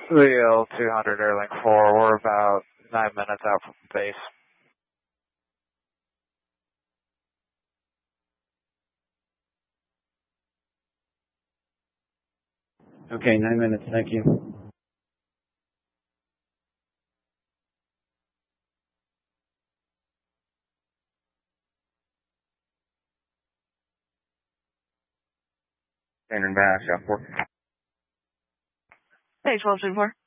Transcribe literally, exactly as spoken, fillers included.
Leo two hundred Airlink four, we're about nine minutes out from base. Okay, nine minutes, thank you. Standard Bash, yeah, four. Hey, twelve two four.